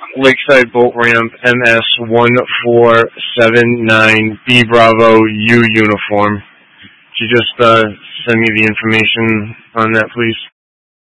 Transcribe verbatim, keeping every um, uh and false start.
Lakeside Boat Ramp, M S one four seven nine B Bravo U uniform. Could you just uh, send me the information on that, please?